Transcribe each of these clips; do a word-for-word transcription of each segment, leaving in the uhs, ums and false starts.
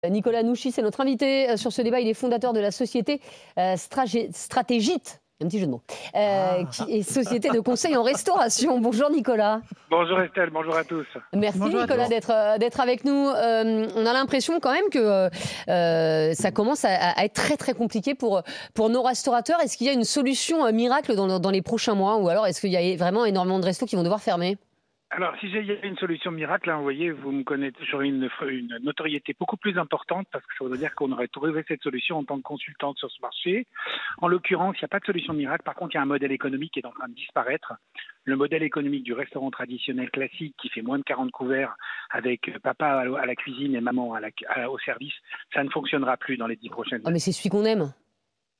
Nicolas Nouchi, c'est notre invité sur ce débat. Il est fondateur de la société euh, Stragé- Stratégite, un petit jeu de mots, euh, Ah. qui est société de conseil en restauration. Bonjour Nicolas. Bonjour Estelle, bonjour à tous. Merci Bonjour Nicolas d'être, euh, d'être avec nous. Euh, on a l'impression quand même que euh, ça commence à, à être très très compliqué pour, pour nos restaurateurs. Est-ce qu'il y a une solution euh, miracle dans, dans les prochains mois, ou alors est-ce qu'il y a vraiment énormément de restos qui vont devoir fermer ? Alors, si il y avait une solution miracle, hein, vous voyez, vous me connaissez, j'aurais une, une notoriété beaucoup plus importante parce que ça voudrait dire qu'on aurait trouvé cette solution en tant que consultante sur ce marché. En l'occurrence, il n'y a pas de solution miracle. Par contre, il y a un modèle économique qui est en train de disparaître. Le modèle économique du restaurant traditionnel classique qui fait moins de quarante couverts avec papa à la cuisine et maman à la, à, au service, ça ne fonctionnera plus dans les dix prochaines années. Oh, mais c'est celui qu'on aime. Pardon ?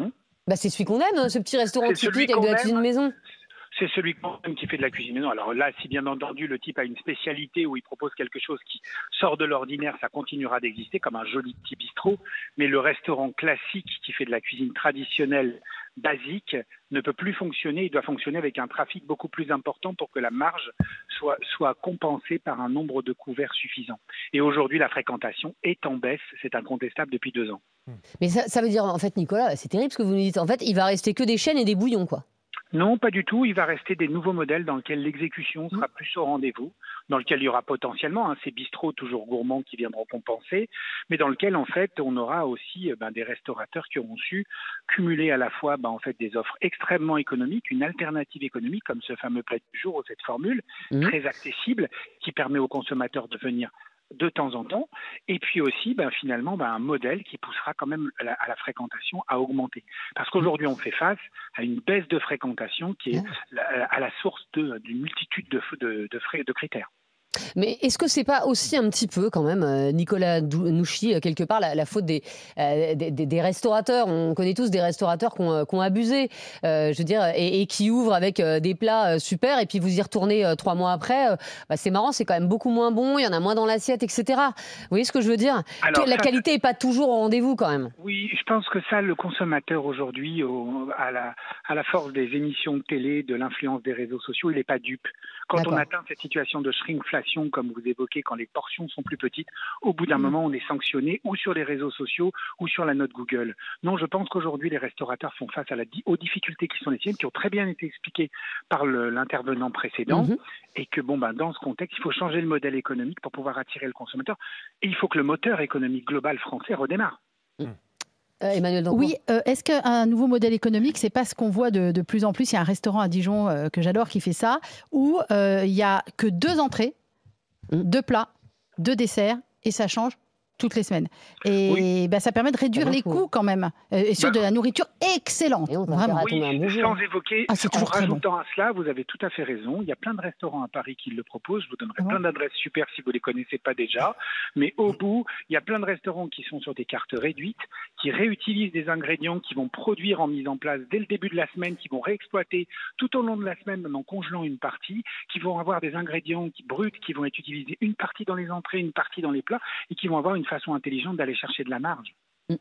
Bah, c'est celui qu'on aime, ce petit restaurant C'est typique avec de la cuisine maison. C'est celui qui fait de la cuisine maison. Alors là, si bien entendu le type a une spécialité où il propose quelque chose qui sort de l'ordinaire, ça continuera d'exister comme un joli petit bistrot. Mais le restaurant classique qui fait de la cuisine traditionnelle, basique, ne peut plus fonctionner. Il doit fonctionner avec un trafic beaucoup plus important pour que la marge soit, soit compensée par un nombre de couverts suffisant. Et aujourd'hui, la fréquentation est en baisse. C'est incontestable depuis deux ans. Mais ça, ça veut dire, en fait, Nicolas, c'est terrible ce que vous nous dites. En fait, il va rester que des chaînes et des bouillons, quoi. Non, pas du tout. Il va rester des nouveaux modèles dans lesquels l'exécution sera plus au rendez-vous, dans lequel il y aura potentiellement hein, ces bistrots toujours gourmands qui viendront compenser, mais dans lequel en fait on aura aussi ben, des restaurateurs qui auront su cumuler à la fois ben, en fait des offres extrêmement économiques, une alternative économique comme ce fameux plat du jour ou cette formule mmh. très accessible qui permet aux consommateurs de venir de temps en temps, et puis aussi ben, finalement ben, un modèle qui poussera quand même à la, à la fréquentation à augmenter. Parce qu'aujourd'hui on fait face à une baisse de fréquentation qui est la, à la source de, d'une multitude de, de, de, frais, de critères. Mais est-ce que c'est pas aussi un petit peu quand même, Nicolas Nouchi, quelque part, la, la faute des, euh, des, des restaurateurs ? On connaît tous des restaurateurs qui ont, qui ont abusé, euh, je veux dire, et, et qui ouvrent avec des plats super, et puis vous y retournez euh, trois mois après. Euh, bah c'est marrant, c'est quand même beaucoup moins bon, il y en a moins dans l'assiette, et cetera. Vous voyez ce que je veux dire ? Alors, La ça, qualité n'est pas toujours au rendez-vous quand même. Oui, je pense que ça, le consommateur aujourd'hui, au, à, la, à la force des émissions de télé, de l'influence des réseaux sociaux, il n'est pas dupe. Quand D'accord. on atteint cette situation de shrinkflation, comme vous évoquez, quand les portions sont plus petites, au bout d'un mmh. moment, on est sanctionné ou sur les réseaux sociaux ou sur la note Google. Non, je pense qu'aujourd'hui, les restaurateurs font face à la, aux difficultés qui sont les siennes, qui ont très bien été expliquées par le, l'intervenant précédent, mmh. et que bon, ben, dans ce contexte, il faut changer le modèle économique pour pouvoir attirer le consommateur. Et il faut que le moteur économique global français redémarre. Mmh. Euh, Emmanuel Dancourt. Oui, euh, est-ce qu'un nouveau modèle économique, c'est pas ce qu'on voit de, de plus en plus ? Il y a un restaurant à Dijon euh, que j'adore qui fait ça, où euh, il y a que deux entrées, mmh. deux plats, deux desserts, et ça change toutes les semaines. Et oui. bah, ça permet de réduire les coûts quand même, euh, et sur bah, de la nourriture excellente. Et on vraiment. Oui, sans évoquer, ah, c'est en rajoutant bon. à cela, vous avez tout à fait raison. Il y a plein de restaurants à Paris qui le proposent. Je vous donnerai ah plein bon. d'adresses super si vous ne les connaissez pas déjà. Mais au bout, il y a plein de restaurants qui sont sur des cartes réduites, qui réutilisent des ingrédients qui vont produire en mise en place dès le début de la semaine, qui vont réexploiter tout au long de la semaine en congelant une partie, qui vont avoir des ingrédients qui, bruts qui vont être utilisés une partie dans les entrées, une partie dans les plats, et qui vont avoir une façon intelligente d'aller chercher de la marge.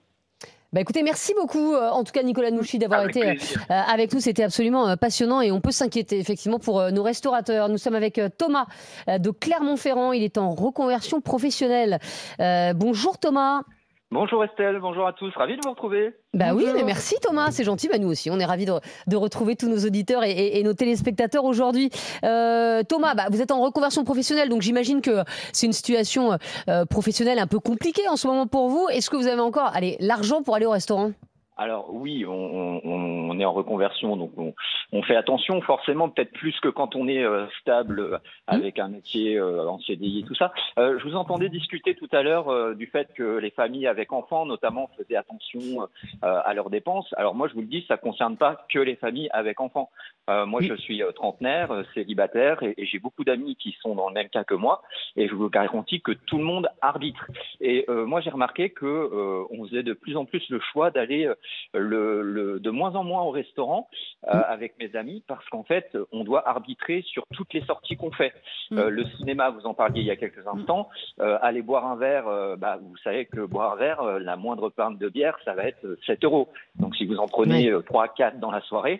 Bah écoutez, merci beaucoup, euh, en tout cas Nicolas Nouchi, d'avoir avec été euh, avec nous. C'était absolument euh, passionnant et on peut s'inquiéter effectivement pour euh, nos restaurateurs. Nous sommes avec euh, Thomas euh, de Clermont-Ferrand. Il est en reconversion professionnelle. Euh, bonjour Thomas. Bonjour Estelle, bonjour à tous, ravi de vous retrouver. Bah oui, mais merci Thomas, c'est gentil. Bah nous aussi, on est ravis de, de retrouver tous nos auditeurs et, et, et nos téléspectateurs aujourd'hui. Euh, Thomas, bah, vous êtes en reconversion professionnelle, donc j'imagine que c'est une situation euh, professionnelle un peu compliquée en ce moment pour vous. Est-ce que vous avez encore, allez, l'argent pour aller au restaurant ? Alors oui, on, on, on est en reconversion, donc on, on fait attention forcément, peut-être plus que quand on est euh, stable euh, avec un métier euh, en C D I et tout ça. Euh, je vous entendais discuter tout à l'heure euh, du fait que les familles avec enfants, notamment, faisaient attention euh, à leurs dépenses. Alors moi, je vous le dis, ça ne concerne pas que les familles avec enfants. Euh, moi, je suis euh, trentenaire, euh, célibataire, et, et j'ai beaucoup d'amis qui sont dans le même cas que moi, et je vous garantis que tout le monde arbitre. Et euh, moi, j'ai remarqué que euh, on faisait de plus en plus le choix d'aller euh, Le, le, de moins en moins au restaurant euh, mmh. avec mes amis parce qu'en fait, on doit arbitrer sur toutes les sorties qu'on fait. Mmh. Euh, le cinéma, vous en parliez il y a quelques instants, euh, aller boire un verre, euh, bah, vous savez que boire un verre, euh, la moindre pinte de bière, ça va être sept euros. Donc si vous en prenez euh, trois à quatre dans la soirée,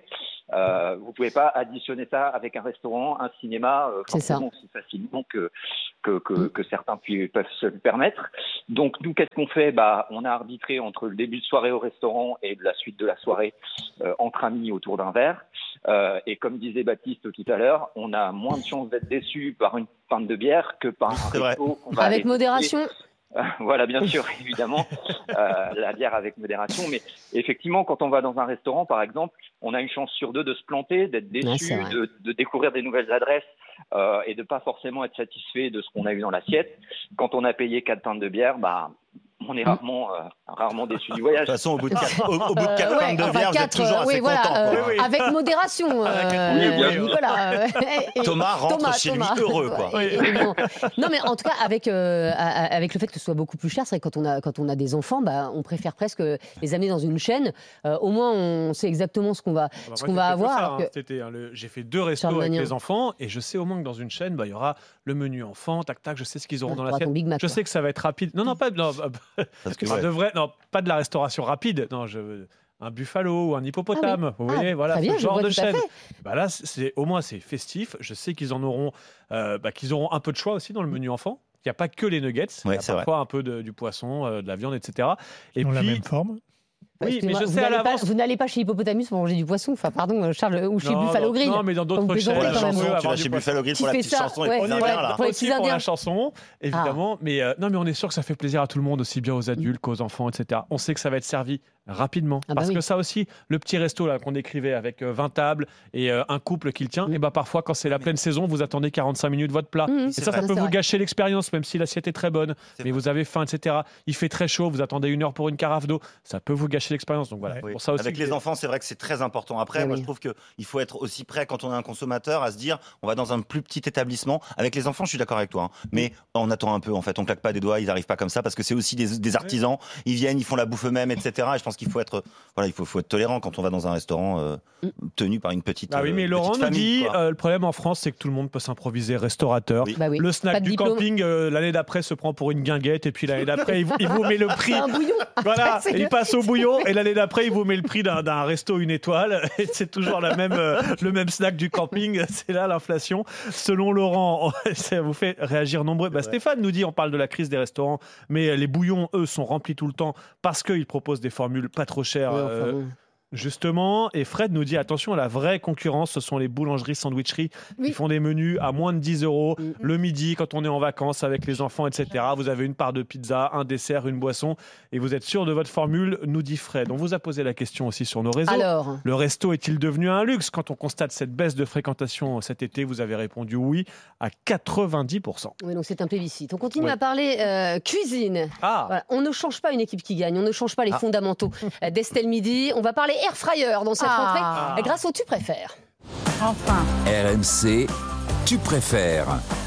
Euh, vous pouvez pas additionner ça avec un restaurant, un cinéma, euh, forcément aussi facilement que que, que, mmh. que certains pu, peuvent se le permettre. Donc nous, qu'est-ce qu'on fait ? Bah, on a arbitré entre le début de soirée au restaurant et la suite de la soirée euh, entre amis autour d'un verre. Euh, et comme disait Baptiste tout à l'heure, on a moins de chances d'être déçu par une pinte de bière que par un resto. Avec modération. Euh, voilà, bien sûr, évidemment, euh, la bière avec modération. Mais effectivement, quand on va dans un restaurant, par exemple, on a une chance sur deux de se planter, d'être déçu, ouais, de, de découvrir des nouvelles adresses euh, et de pas forcément être satisfait de ce qu'on a eu dans l'assiette. Quand on a payé quatre pintes de bière, bah on est rarement, euh, rarement déçu du voyage. De toute façon, au bout de quatre, au, au bout de quatre euh, pintes ouais, de bière, vous êtes toujours euh, assez oui, voilà, content. Euh, oui, oui. Avec modération, euh, oui, bien sûr. Nicolas. Et Thomas rentre Thomas, chez Thomas. lui heureux. Quoi. Et, et bon. Non, mais en tout cas, avec, euh, avec le fait que ce soit beaucoup plus cher, c'est vrai que quand on a, quand on a des enfants, bah, on préfère presque les amener dans une chaîne. Euh, au moins, on sait exactement ce qu'on va, bah, ce qu'on va avoir. Ça, hein, que... C'était, hein, le... J'ai fait deux restos Charles avec les enfants et je sais au moins que dans une chaîne, bah, il y aura le menu enfant, tac, tac, je sais ce qu'ils auront ouais, dans l'assiette. Je sais que ça va être rapide. Non, non, pas... Non, parce que ouais. Vrai, non, pas de la restauration rapide. Non, je, un buffalo ou un hippopotame. Ah oui. Vous voyez, ah, voilà, bien, ce genre de chaîne. Bah là, c'est, au moins, c'est festif. Je sais qu'ils en auront, euh, bah, qu'ils auront un peu de choix aussi dans le menu enfant. Il n'y a pas que les nuggets. Ouais, il y a parfois vrai. un peu de, du poisson, euh, de la viande, et cetera. Et puis, la même forme. Oui, mais je sais à l'avance. Pas, vous n'allez pas chez Hippopotamus pour manger du poisson, enfin pardon, Charles, ou chez non, Buffalo Grill. Non, mais dans d'autres chaînes. Pour la chanson, tu vas chez Buffalo Grill pour la petite chanson. Ouais, et ouais, là. Pour les petits pour la chanson, évidemment. Ah. Mais euh, non, mais on est sûr que ça fait plaisir à tout le monde, aussi bien aux adultes qu'aux enfants, et cetera. On sait que ça va être servi rapidement. Ah bah parce oui. que ça aussi, le petit resto là, qu'on décrivait avec euh, vingt tables et euh, un couple qui le tient, mmh. et bah parfois quand c'est la pleine saison, vous attendez quarante-cinq minutes votre plat. Mmh, et ça, vrai, ça peut vous vrai. gâcher l'expérience, même si l'assiette est très bonne, c'est mais vrai. vous avez faim, et cetera. Il fait très chaud, vous attendez une heure pour une carafe d'eau, ça peut vous gâcher l'expérience. Donc voilà. Oui. Pour ça aussi, avec les c'est... enfants, c'est vrai que c'est très important. Après, oui, moi oui. je trouve qu'il faut être aussi prêt quand on est un consommateur à se dire, on va dans un plus petit établissement. Avec les enfants, je suis d'accord avec toi, hein, mais on attend un peu. En fait, on claque pas des doigts, ils arrivent pas comme ça parce que c'est aussi des, des artisans. Oui. Ils viennent, ils font la bouffe eux-mêmes, et cetera. Et je pense qu'il faut être Voilà, il faut, faut être tolérant quand on va dans un restaurant euh, tenu par une petite famille. Ah oui, mais euh, Laurent nous famille, dit euh, le problème en France, c'est que tout le monde peut s'improviser restaurateur. Oui. Bah oui. Le snack du diplôme. camping, euh, l'année d'après, se prend pour une guinguette, et puis l'année d'après, il, vous, il vous met le prix. Un bouillon. Voilà, et il passe au bouillon, et l'année d'après, il vous met le prix d'un, d'un resto une étoile. Et c'est toujours la même, euh, le même snack du camping. C'est là l'inflation. Selon Laurent, ça vous fait réagir nombreux. Bah, Stéphane nous dit, on parle de la crise des restaurants, mais les bouillons, eux, sont remplis tout le temps parce qu'ils proposent des formules pas trop chères. Ouais, enfin, euh, Justement, et Fred nous dit attention, la vraie concurrence, ce sont les boulangeries, sandwicheries oui. qui font des menus à moins de dix euros mmh. le midi quand on est en vacances avec les enfants, et cetera. Vous avez une part de pizza, un dessert, une boisson, et vous êtes sûr de votre formule, nous dit Fred. On vous a posé la question aussi sur nos réseaux. Alors, le resto est-il devenu un luxe quand on constate cette baisse de fréquentation cet été? Vous avez répondu oui à quatre-vingt-dix pour cent. Oui, donc c'est un plébiscite. On continue oui. à parler euh, cuisine. Ah. Voilà. On ne change pas une équipe qui gagne, on ne change pas les ah. fondamentaux d'Estelle Midi. On va parler air fryer dans cette ah. rentrée grâce au Tu préfères. Enfin. R M C, Tu préfères.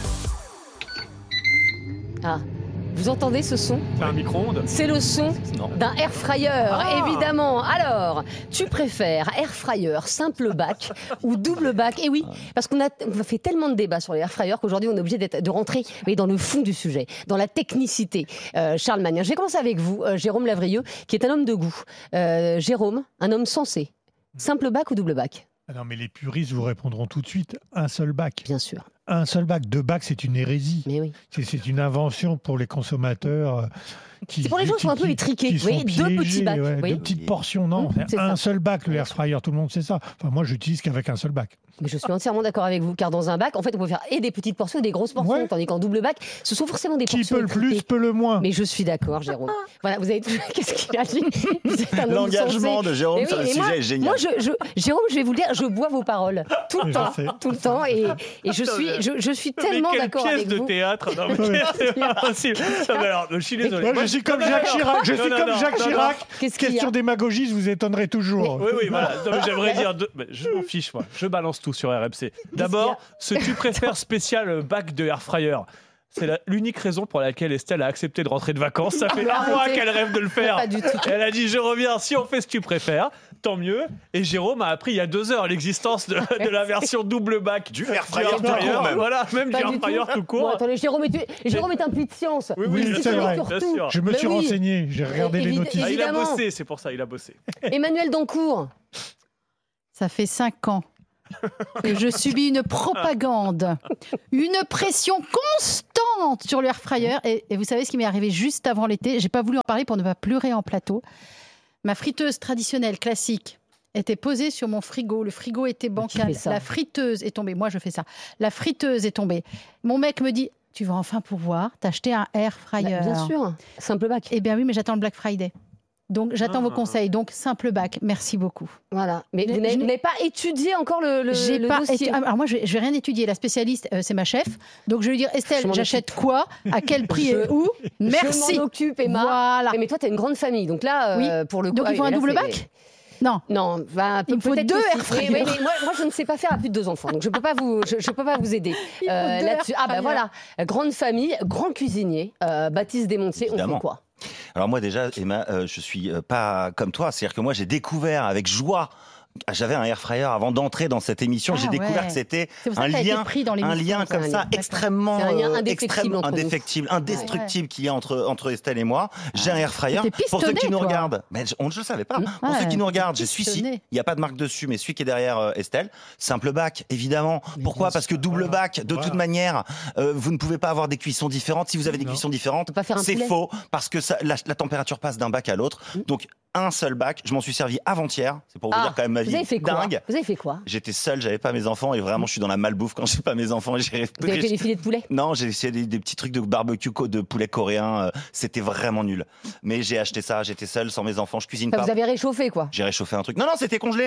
Ah. Vous entendez ce son? C'est un micro-ondes. C'est le son non. d'un air fryer, ah. évidemment. Alors, tu préfères air fryer simple bac ou double bac? Et oui, parce qu'on a, on a fait tellement de débats sur les air fryers qu'aujourd'hui on est obligé d'être, de rentrer mais dans le fond du sujet, dans la technicité. Euh, Charles Magnin, je vais commencer avec vous, euh, Jérôme Lavrieux, qui est un homme de goût. Euh, Jérôme, un homme sensé. Simple bac ou double bac? Non, mais les puristes vous répondront tout de suite, un seul bac. Bien sûr. Un seul bac, deux bacs, c'est une hérésie. Mais oui. C'est, c'est une invention pour les consommateurs. Qui, c'est pour les gens qui sont un peu étriqués. Vous voyez, deux petits bacs. Ouais, oui. Deux petites portions, non. Mmh, un ça. seul bac, le air fryer, tout le monde sait ça. Enfin, moi, j'utilise qu'avec un seul bac. Mais je suis entièrement d'accord avec vous, car dans un bac, en fait, on peut faire et des petites portions et des grosses portions, ouais. tandis qu'en double bac, ce sont forcément des qui portions. Qui peut le plus, peut le moins. Mais je suis d'accord, Jérôme. Voilà, vous avez tout. Qu'est-ce qu'il a dit? Vous êtes un L'engagement de Jérôme oui, sur le sujet moi, est génial. Moi, je, je, Jérôme, je vais vous le dire, je bois vos paroles tout le temps, tout le temps, et, et je suis, je, je suis tellement d'accord avec vous. Quelle pièce de théâtre? Non, mais c'est pas possible. Non, mais alors, je suis désolé. Moi, je suis comme Jacques Chirac. Je suis comme Jacques Chirac. Question démagogie, je vous étonnerai toujours. Oui, oui, voilà. J'aimerais dire, je m'en fiche, moi. Je balance tout sur R M C. D'abord, ce tu préfères spécial bac de air fryer. C'est la, l'unique raison pour laquelle Estelle a accepté de rentrer de vacances. Ça fait un mois qu'elle rêve de le faire. Pas du tout. Elle a dit je reviens si on fait ce tu préfères, tant mieux. Et Jérôme a appris il y a deux heures l'existence de, de la version double bac du air fryer tout court. Même. Voilà, même pas du air fryer tout court. Bon, attendez, Jérôme est, Jérôme est un puits de science. Oui, oui, oui c'est, c'est vrai. Bien sûr. Je me suis oui. renseigné, j'ai regardé Évid- les notices. Ah, il a bossé, c'est pour ça, il a bossé. Emmanuel Dancourt. Ça fait cinq ans que je subis une propagande, une pression constante sur le air fryer. Et, et vous savez ce qui m'est arrivé juste avant l'été ? J'ai pas voulu en parler pour ne pas pleurer en plateau. Ma friteuse traditionnelle, classique, était posée sur mon frigo. Le frigo était bancal. La friteuse est tombée. Moi, je fais ça. La friteuse est tombée. Mon mec me dit, tu vas enfin pouvoir t'acheter un air fryer. Bah, bien sûr, simple bac. Eh bien oui, mais j'attends le Black Friday. Donc j'attends ah. vos conseils. Donc simple bac, merci beaucoup. Voilà. Mais vous n'avez, n'avez pas étudié encore le, le, j'ai le pas dossier. Étu... Alors moi je vais, je vais rien étudier. La spécialiste euh, c'est ma chef. Donc je vais lui dire Estelle, j'achète quoi, à quel prix je, et où. Merci. Je m'en occupe, Emma. Voilà. Mais, mais toi tu as une grande famille, donc là euh, oui. pour le coup. Donc il faut un double bac. Non, non, bah, il me faut deux air fryers. Oui, oui, moi, moi, je ne sais pas faire à plus de deux enfants, donc je peux pas vous, je, je peux pas vous aider euh, là-dessus. Ah ben bah, voilà, grande famille, grand cuisinier, euh, Baptiste Desmontiers, on fait quoi ? Alors moi déjà, Emma, euh, je suis euh, pas comme toi, c'est-à-dire que moi j'ai découvert avec joie. J'avais un air fryer avant d'entrer dans cette émission. Ah, j'ai découvert ouais. que c'était un lien, un lien comme ça extrêmement un lien indéfectible, extrêmement indéfectible, indestructible ouais. qu'il y a entre entre Estelle et moi. J'ai un air fryer. Pour ceux qui nous toi. regardent, mais on ne le savait pas. Ouais, pour ceux qui nous regardent, j'ai celui-ci. Il n'y a pas de marque dessus, mais celui qui est derrière euh, Estelle. Simple bac, évidemment. Mais Pourquoi ? Parce que double voilà. bac, de voilà. toute manière, euh, vous ne pouvez pas avoir des cuissons différentes. Si vous avez des non. cuissons différentes, c'est faux parce que ça, la, la température passe d'un bac à l'autre. Donc un seul bac. Je m'en suis servi avant-hier. C'est pour vous dire quand même ma vie dingue. Vous avez fait quoi ? J'étais seul, j'avais pas mes enfants et vraiment je suis dans la malbouffe quand j'ai pas mes enfants. J'ai... Vous avez fait des filets de poulet ? Non, j'ai essayé des, des petits trucs de barbecue de poulet coréen. C'était vraiment nul. Mais j'ai acheté ça, j'étais seul, sans mes enfants, je cuisine ça pas. Vous avez réchauffé quoi ? J'ai réchauffé un truc. Non, non, c'était congelé.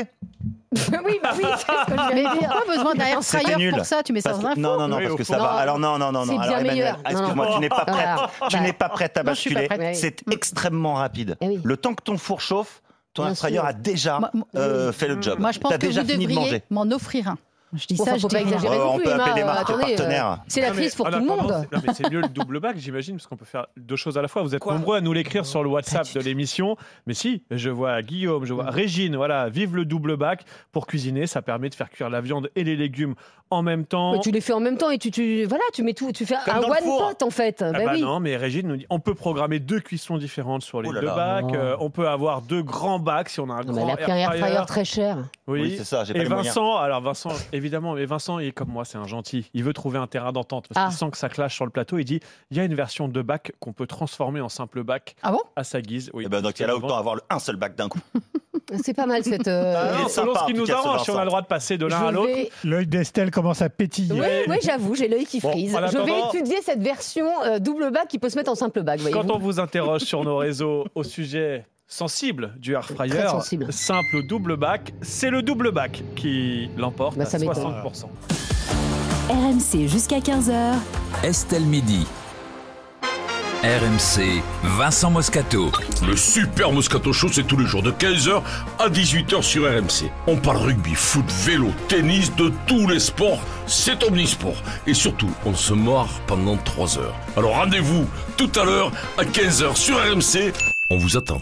oui, bah oui, c'est ce que je viens de dire. Pourquoi besoin d'un air fryer pour ça ? Tu mets ça dans un four ? Non, non, non, parce que ça va. Alors non, non, non, non. C'est bien meilleur. Excuse-moi, tu n'es pas prête. Tu n'es pas prête à basculer. C'est extrêmement rapide. Le temps que ton four chauffe, ton air fryer a déjà euh, fait le job. Moi, je pense T'as que déjà vous fini de manger. devriez m'en offrir un. Je dis bon, ça, enfin, je dis pas exagérer. Oh, on peut appeler Emma, les marques attendez, partenaires. Euh, c'est la crise pour tout le monde. Non, mais c'est mieux le double bac, j'imagine, parce qu'on peut faire deux choses à la fois. Vous êtes Quoi nombreux à nous l'écrire sur le WhatsApp de l'émission. Mais si, je vois Guillaume, je vois Régine, voilà, vive le double bac pour cuisiner. Ça permet de faire cuire la viande et les légumes en même temps. Mais tu les fais en même temps et tu, tu voilà, tu mets tout, tu fais Comme un one pot en fait. Ah bah bah oui. Non, mais Régine nous dit, on peut programmer deux cuissons différentes sur les oh là deux là. bacs. Oh. Euh, on peut avoir deux grands bacs si on a un non, grand mais elle a pris un air fryer très cher. Oui, oui c'est ça. J'ai pas et les Vincent, moyens. alors Vincent, évidemment, mais Vincent, il est comme moi, c'est un gentil. Il veut trouver un terrain d'entente parce ah. qu'il sent que ça clash sur le plateau. Il dit, il y a une version de bac qu'on peut transformer en simple bac ah bon à sa guise. Oui. Et ben donc il y a là autant avoir un seul bac d'un coup. C'est pas mal cette. Euh... Ah non, selon ce qui nous arrange, si on a le droit de passer de l'un je à l'autre. Vais... L'œil d'Estelle commence à pétiller. Oui, oui j'avoue, j'ai l'œil qui frise. Bon, je vais étudier cette version euh, double bac qui peut se mettre en simple bac. Quand on vous interroge sur nos réseaux au sujet sensible du air fryer, simple ou double bac, c'est le double bac qui l'emporte bah, à soixante pour cent. R M C jusqu'à quinze heures. Estelle Midi. R M C, Vincent Moscato. Le super Moscato Show, c'est tous les jours de quinze heures à dix-huit heures sur R M C. On parle rugby, foot, vélo, tennis, de tous les sports. C'est omnisport. Et surtout, on se marre pendant trois heures. Alors rendez-vous tout à l'heure à quinze heures sur R M C. On vous attend.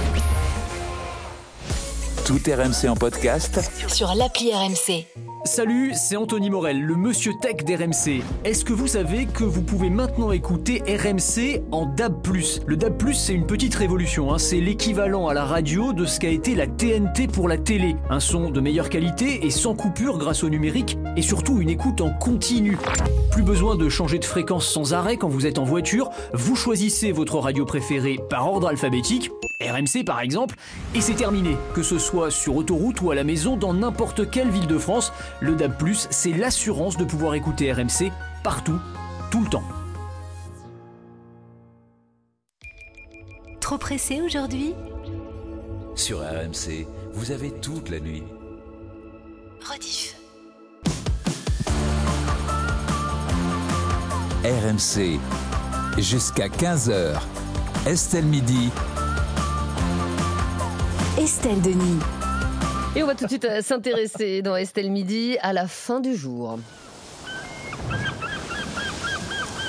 Tout R M C en podcast sur l'appli R M C. Salut, c'est Anthony Morel, le monsieur tech d'R M C. Est-ce que vous savez que vous pouvez maintenant écouter R M C en D A B plus ? Le D A B plus, c'est une petite révolution, hein. C'est l'équivalent à la radio de ce qu'a été la T N T pour la télé. Un son de meilleure qualité et sans coupure grâce au numérique, et surtout une écoute en continu. Plus besoin de changer de fréquence sans arrêt quand vous êtes en voiture, vous choisissez votre radio préférée par ordre alphabétique, R M C par exemple, et c'est terminé. Que ce soit sur autoroute ou à la maison, dans n'importe quelle ville de France, le D A B plus, c'est l'assurance de pouvoir écouter R M C partout, tout le temps. Trop pressé aujourd'hui ? Sur R M C, vous avez toute la nuit. Rediff. R M C, jusqu'à quinze heures. Estelle Midi. Estelle Denis. Et on va tout de suite s'intéresser dans Estelle Midi à la fin du jour.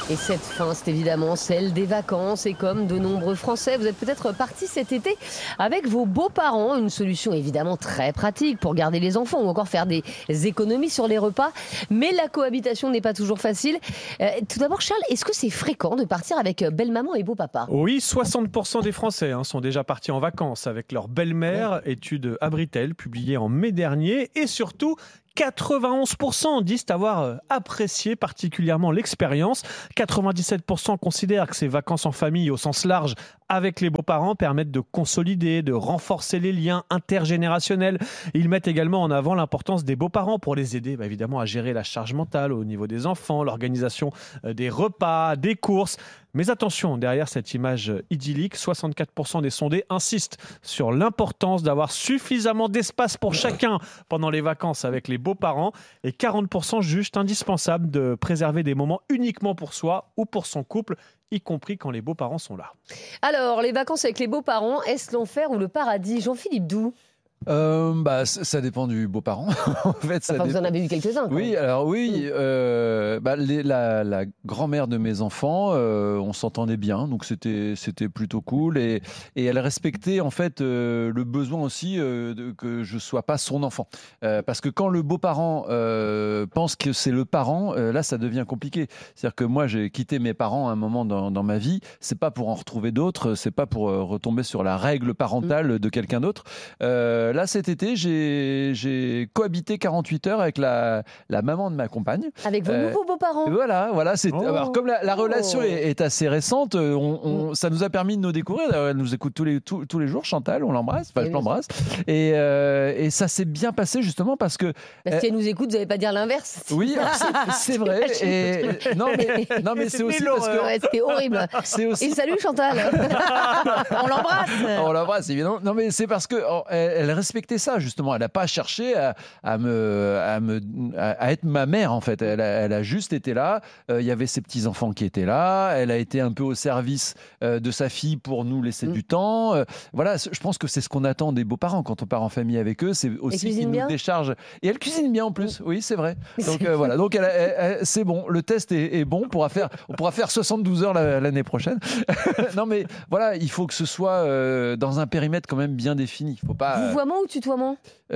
Et cette fin, c'est évidemment celle des vacances. Et comme de nombreux Français, vous êtes peut-être partis cet été avec vos beaux-parents. Une solution évidemment très pratique pour garder les enfants ou encore faire des économies sur les repas. Mais la cohabitation n'est pas toujours facile. Euh, tout d'abord, Charles, est-ce que c'est fréquent de partir avec belle-maman et beau-papa ? Oui, soixante pour cent des Français hein, sont déjà partis en vacances avec leur belle-mère. Ouais. Étude Abritel, publiée en mai dernier. Et surtout, quatre-vingt-onze pour cent disent avoir apprécié particulièrement l'expérience. quatre-vingt-dix-sept pour cent considèrent que ces vacances en famille au sens large avec les beaux-parents permettent de consolider, de renforcer les liens intergénérationnels. Ils mettent également en avant l'importance des beaux-parents pour les aider bah, évidemment à gérer la charge mentale au niveau des enfants, l'organisation des repas, des courses. Mais attention, derrière cette image idyllique, soixante-quatre pour cent des sondés insistent sur l'importance d'avoir suffisamment d'espace pour chacun pendant les vacances avec les beaux-parents et quarante pour cent jugent indispensable de préserver des moments uniquement pour soi ou pour son couple, y compris quand les beaux-parents sont là. Alors, les vacances avec les beaux-parents, est-ce l'enfer ou le paradis ? Jean-Philippe Doux ? Euh, bah, ça dépend du beau-parent. en fait, ça enfin, dé... vous en avez eu quelques-uns. Quand oui, même. alors oui, euh, bah, les, la, la grand-mère de mes enfants, euh, on s'entendait bien, donc c'était c'était plutôt cool et, et elle respectait en fait euh, le besoin aussi euh, de, que je sois pas son enfant, euh, parce que quand le beau-parent euh, pense que c'est le parent, euh, là ça devient compliqué. C'est-à-dire que moi j'ai quitté mes parents à un moment dans, dans ma vie, c'est pas pour en retrouver d'autres, c'est pas pour euh, retomber sur la règle parentale mmh. de quelqu'un d'autre. Euh, Là, cet été, j'ai, j'ai cohabité quarante-huit heures avec la, la maman de ma compagne. Avec vos euh, nouveaux beaux-parents. Voilà, voilà. C'est, oh. alors, comme la, la relation oh. est, est assez récente, on, on, ça nous a permis de nous découvrir. Elle nous écoute tous les, tous, tous les jours, Chantal, on l'embrasse, enfin, je l'embrasse. Et, euh, et ça s'est bien passé justement parce que... Parce euh, qu'elle nous écoute, vous n'allez pas dire l'inverse. Oui, c'est, c'est vrai. Et, non, mais, non, mais c'est, c'est aussi parce que... Ouais, c'était horrible. C'est aussi... Et salut Chantal. On l'embrasse. On l'embrasse, évidemment. Non, mais c'est parce qu'elle elle respectait ça, justement. Elle n'a pas cherché à, à, me, à, me, à être ma mère, en fait. Elle a, elle a juste été là. Il euh, y avait ses petits-enfants qui étaient là. Elle a été un peu au service euh, de sa fille pour nous laisser mmh. du temps. Euh, voilà, je pense que c'est ce qu'on attend des beaux-parents quand on part en famille avec eux. C'est aussi qu'ils nous déchargent. Et elle cuisine bien, en plus. Mmh. Oui, c'est vrai. Donc, euh, voilà. Donc, elle, elle, elle, c'est bon. Le test est, est bon. On pourra faire, on pourra faire soixante-douze heures la, l'année prochaine. Non, mais voilà, il faut que ce soit euh, dans un périmètre quand même bien défini. Il faut pas... Vouvoiement ou tutoiement ?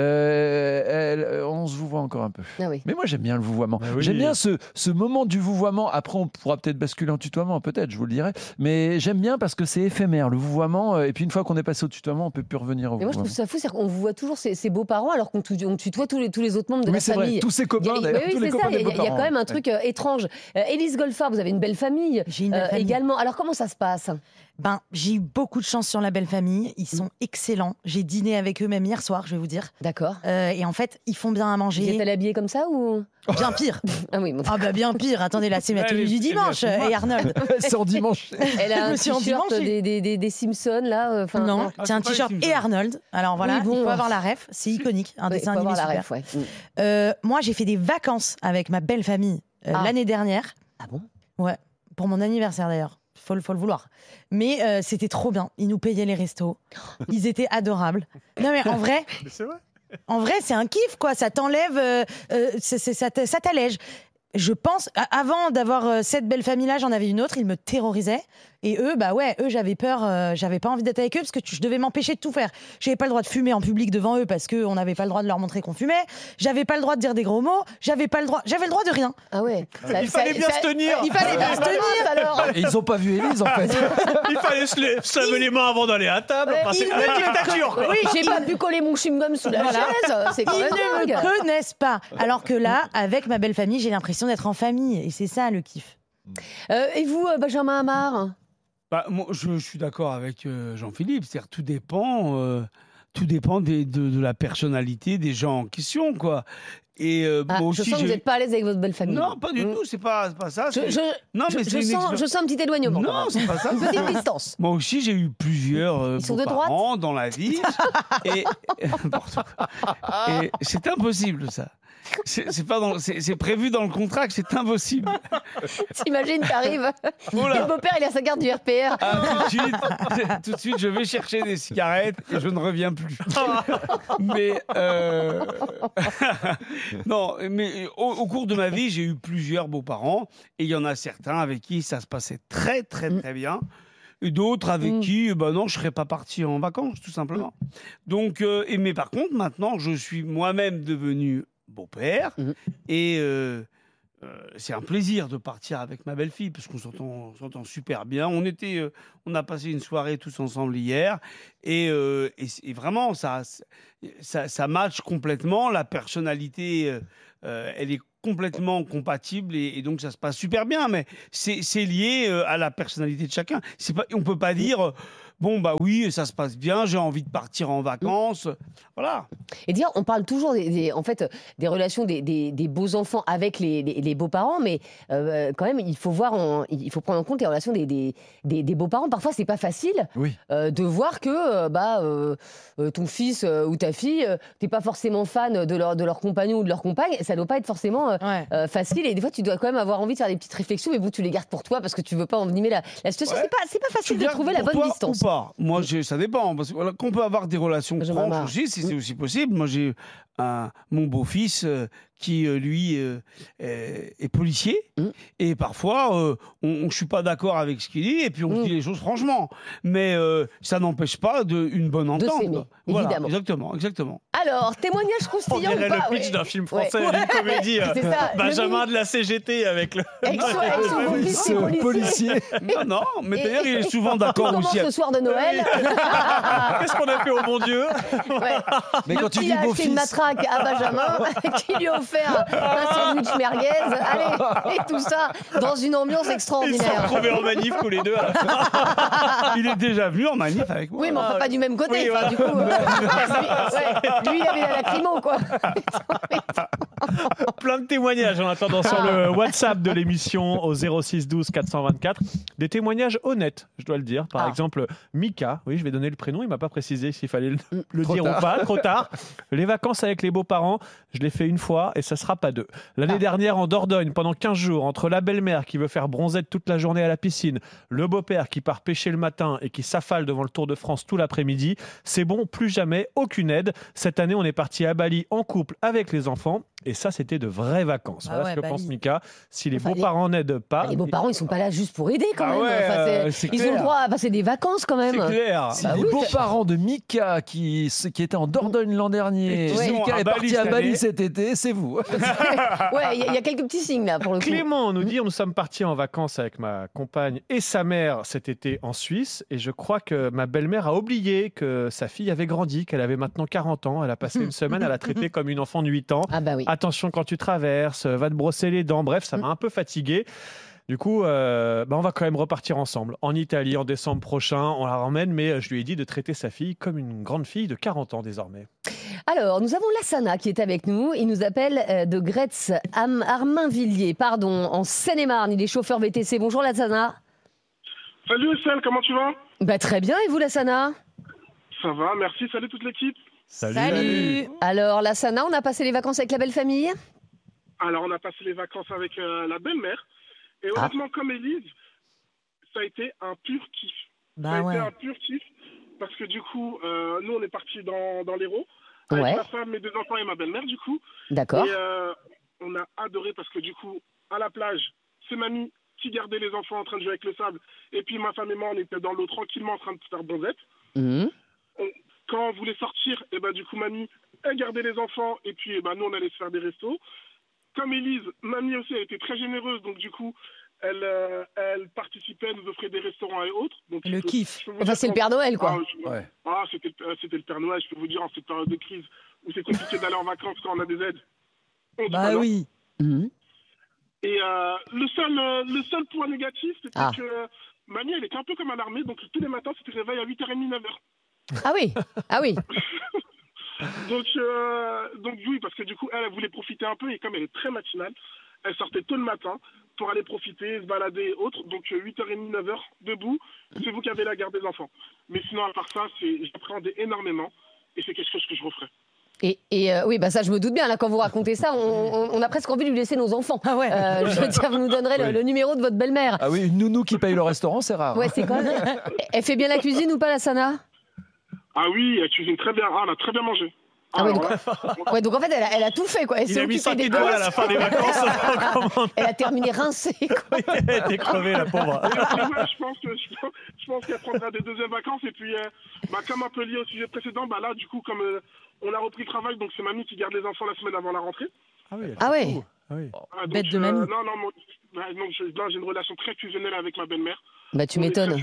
Euh, elle, on se vouvoie encore un peu. Ah oui. Mais moi, j'aime bien le vouvoiement. Ah oui. J'aime bien ce, ce moment du vouvoiement. Après, on pourra peut-être basculer en tutoiement, peut-être, je vous le dirai. Mais j'aime bien parce que c'est éphémère, le vouvoiement. Et puis, une fois qu'on est passé au tutoiement, on ne peut plus revenir au Mais vouvoiement. Moi, je trouve ça fou, c'est qu'on vous voit toujours ses, ses beaux-parents alors qu'on tutoie, tutoie tous les, tous les autres membres de oui, la c'est famille. Vrai. Tous ses copains, il y a, d'ailleurs. Oui, tous c'est les ça. copains des Il y, a, il y a quand même un truc euh, étrange. Euh, Élise Golfard, vous avez une belle famille. J'ai une belle euh, famille. Également. Alors, comment ça se passe ? Ben, j'ai eu beaucoup de chance sur la belle famille. Ils sont excellents. J'ai dîné avec eux même hier soir, je vais vous dire. D'accord. Euh, et en fait, ils font bien à manger. Vous êtes habillés comme ça ou bien pire? Ah oui. Bon. Ah bah bien pire. Attendez, là, c'est ma tenue du dimanche. Et Arnold. C'est en dimanche. Elle a un t-shirt des, des, des, des Simpsons là. Enfin, non, non. c'est un t-shirt et Arnold. Alors voilà, oui, bon, il faut avoir la ref. C'est iconique, un oui, dessin animé super. La ref, ouais. euh, moi, j'ai fait des vacances avec ma belle famille euh, ah. l'année dernière. Ah bon? Ouais, pour mon anniversaire d'ailleurs. Faut, faut le vouloir. Mais euh, c'était trop bien. Ils nous payaient les restos. Ils étaient adorables. Non mais en vrai, c'est vrai. En vrai, c'est un kiff quoi. Ça t'enlève, euh, euh, c'est, c'est, ça, ça t'allège. Je pense, avant d'avoir euh, cette belle famille-là, j'en avais une autre. Ils me terrorisaient. Et eux, bah ouais, eux, j'avais peur. Euh, j'avais pas envie d'être avec eux parce que je devais m'empêcher de tout faire. J'avais pas le droit de fumer en public devant eux parce qu'on n'avait pas le droit de leur montrer qu'on fumait. J'avais pas le droit de dire des gros mots. J'avais pas le droit. J'avais le droit de rien. Ah ouais. Ça, il fallait ça, bien ça, se tenir. Il fallait bien se tenir. Alors. Ils ont pas vu Élise en fait. Il fallait se, les, se laver les mains avant d'aller à table. Ouais, enfin, c'est la dictature. Oui, j'ai pas pu coller mon chewing-gum sous la voilà. chaise. C'est quand même Ils ne me connaissent pas. Alors que là, avec ma belle famille, j'ai l'impression d'être en famille. Et c'est ça le kiff. Euh, et vous, Benjamin Amar? Bah, moi, je, je suis d'accord avec euh, Jean-Philippe. C'est-à-dire, tout dépend, euh, tout dépend des, de, de la personnalité des gens en question, quoi. Et euh, ah, moi je aussi, sens que vous n'êtes pas à l'aise avec votre belle famille. Non, pas du mmh. tout. C'est pas, c'est pas ça. Je, je, non, je, mais je, c'est sens, expé... je sens un petit éloignement. Non, c'est pas ça. Une petite distance. Moi aussi, j'ai eu plusieurs euh, Ils sont de droite parents dans la vie. et... et c'est impossible, ça. c'est, c'est, pas dans, c'est, c'est prévu dans le contrat que c'est impossible. T'imagines, t'arrives, et le beau-père, il a sa carte du R P R. Ah, tout, de suite, tout de suite, je vais chercher des cigarettes et je ne reviens plus. Mais, euh... non, mais au, au cours de ma vie, j'ai eu plusieurs beaux-parents et il y en a certains avec qui ça se passait très, très, très bien. Et d'autres avec mmh. qui, ben non, je ne serais pas parti en vacances, tout simplement. Mmh. Donc, euh, et, mais par contre, maintenant, je suis moi-même devenu beau-père mmh. et euh, euh, c'est un plaisir de partir avec ma belle-fille parce qu'on s'entend, on s'entend super bien. On, était, euh, on a passé une soirée tous ensemble hier et, euh, et, et vraiment, ça, ça, ça match complètement. La personnalité, euh, elle est complètement compatible et, et donc ça se passe super bien, mais c'est, c'est lié euh, à la personnalité de chacun. C'est pas, on peut pas dire... Euh, Bon, bah oui, ça se passe bien, j'ai envie de partir en vacances. Voilà. Et dire, on parle toujours des, des, en fait, des relations des, des, des beaux enfants avec les, les, les beaux-parents, mais euh, quand même, il faut, voir en, il faut prendre en compte les relations des, des, des, des beaux-parents. Parfois, c'est pas facile oui. euh, de voir que euh, bah, euh, ton fils euh, ou ta fille, euh, t'es pas forcément fan de leur, de leur compagnon ou de leur compagne. Ça doit pas être forcément euh, ouais. euh, facile. Et des fois, tu dois quand même avoir envie de faire des petites réflexions, mais bon, tu les gardes pour toi parce que tu veux pas envenimer la, la situation. Ouais. C'est pas, c'est pas facile de trouver la bonne distance. Pas. Moi, j'ai, ça dépend. Parce que, voilà, qu'on peut avoir des relations franches aussi, si c'est aussi possible. Moi, j'ai un, mon beau-fils euh, qui, euh, lui, euh, est, est policier. Mmh. Et parfois, euh, on, on, je suis pas d'accord avec ce qu'il dit, et puis on mmh. dit les choses franchement. Mais euh, ça n'empêche pas de, une bonne entente. De s'aimer, voilà, évidemment. Exactement, exactement. Alors, témoignage croustillant. On dirait ou pas, le pitch ouais. d'un film français, ouais. d'une comédie. C'est ça, Benjamin de la C G T avec le. Avec son, avec son beau-fils policier. policier. Non, non, mais d'ailleurs, il est souvent d'accord on aussi. Ce soir de Noël. Qu'est-ce qu'on a fait au bon Dieu ouais. Mais le quand tu dis a acheté beau-fils. Une matraque à Benjamin qui lui a offert un sandwich merguez. Allez, et tout ça dans une ambiance extraordinaire. Ils se sont retrouvés en manif tous les deux à la fin. Il est déjà venu en manif avec moi. Oui, mais enfin pas du même côté. Oui, enfin, ouais. Du coup, euh, ouais, lui, il avait la lacrymo, quoi. Plein de témoignages en attendant sur le WhatsApp de l'émission au zéro six douze quatre cent vingt-quatre. Des témoignages honnêtes, je dois le dire. Par ah. exemple, Mika, oui, je vais donner le prénom, il m'a pas précisé s'il fallait le, le dire tard. ou pas, trop tard. Les vacances avec les beaux-parents, je l'ai fait une fois et ça sera pas deux. L'année ah. dernière en Dordogne, pendant quinze jours, entre la belle-mère qui veut faire bronzette toute la journée à la piscine, le beau-père qui part pêcher le matin et qui s'affale devant le Tour de France tout l'après-midi, c'est bon, plus jamais, aucune aide. Cette année, on est parti à Bali en couple avec les enfants. Et ça, c'était de vraies vacances. Voilà ah ouais, ce que Bali. pense Mika. Si les enfin, beaux-parents les... n'aident pas... Les beaux-parents, ils ne sont pas là juste pour aider quand ah même. Ouais, enfin, euh, c'est ils clair. ont le droit à passer des vacances quand même. C'est clair. Si bah les oui, beaux-parents de Mika, qui, qui étaient en Dordogne l'an dernier, ouais. Mika est parti à Bali cet été, c'est vous. Ouais, il y, y a quelques petits signes là pour le coup. Clément nous dit, nous sommes partis en vacances avec ma compagne et sa mère cet été en Suisse. Et je crois que ma belle-mère a oublié que sa fille avait grandi, qu'elle avait maintenant quarante ans. Elle a passé une semaine à la traiter comme une enfant de huit ans. Ah bah oui. Attention quand tu traverses, va te brosser les dents. Bref, ça m'a un peu fatigué. Du coup, euh, bah on va quand même repartir ensemble en Italie en décembre prochain. On la ramène, mais je lui ai dit de traiter sa fille comme une grande fille de quarante ans désormais. Alors, nous avons Lassana qui est avec nous. Il nous appelle euh, de Gretz Am- Armainvilliers, pardon, en Seine-et-Marne. Il est chauffeur V T C. Bonjour Lassana. Salut Estelle, comment tu vas? Bah, très bien, et vous Lassana? Ça va, merci. Salut toute l'équipe. Salut. Salut. Alors Lassana, on a passé les vacances avec la belle famille? Alors, on a passé les vacances avec euh, la belle-mère. Et honnêtement, ah. comme Élise, ça a été un pur kiff. Bah ça a ouais. été un pur kiff parce que du coup, euh, nous, on est partis dans, dans l'Hérault ouais. avec ma femme, mes deux enfants et ma belle-mère, du coup. D'accord. Et euh, on a adoré parce que du coup, à la plage, c'est mamie qui gardait les enfants en train de jouer avec le sable. Et puis ma femme et moi, on était dans l'eau tranquillement en train de faire bonzette. Mmh. On, quand on voulait sortir, et ben, du coup, mamie, elle gardait les enfants et puis et ben, nous, on allait se faire des restos. Comme Élise, mamie aussi, elle était très généreuse, donc du coup, elle, euh, elle participait, elle nous offrait des restaurants et autres. Donc, le peux, kiff. Enfin, c'est le Père Noël, quoi. Ah, je, ouais. ah c'était, c'était le Père Noël, je peux vous dire, en cette période de crise où c'est compliqué d'aller en vacances quand on a des aides. On bah oui. Mmh. Et euh, le, seul, euh, le seul point négatif, c'était ah. que euh, mamie, elle était un peu comme à l'armée, donc tous les matins, c'était réveil à huit heures trente, neuf heures. Ah oui, ah oui. donc, euh, donc oui, parce que du coup, elle, elle voulait profiter un peu, et comme elle est très matinale, elle sortait tôt le matin pour aller profiter, se balader et autres. Donc huit heures trente, neuf heures, debout, c'est vous qui avez la garde des enfants. Mais sinon, à part ça, c'est, j'appréhendais énormément, et c'est quelque chose que je referais. Et, et euh, oui, bah ça, je me doute bien. Là, quand vous racontez ça, on, on, on a presque envie de lui laisser nos enfants. Ah ouais. Euh, je veux dire, vous nous donnerez oui. le, le numéro de votre belle-mère. Ah oui, une nounou qui paye le restaurant, c'est rare. Ouais, c'est quand même. Elle fait bien la cuisine ou pas, la Sana? Ah oui, elle cuisine très bien. Ah, elle a très bien mangé. Ah, ah ouais, donc, ouais, donc en fait, elle a, elle a tout fait, quoi. Elle Il a mis cinq étoiles à la fin des vacances. Elle a terminé rincée, quoi. Elle a été crevée, la pauvre. Et ouais, je pense, je pense, je pense qu'elle prendra des deuxièmes vacances. Et puis, euh, bah, comme un peu lié au sujet précédent, bah là, du coup, comme euh, on a repris le travail, donc c'est mamie qui garde les enfants la semaine avant la rentrée. Ah oui. Ah ouais. Ah oui. Ah, donc, Bête de mamie. Euh, non, non, moi, bah, non je, là, j'ai une relation très fusionnelle avec ma belle-mère. Bah, tu m'étonnes.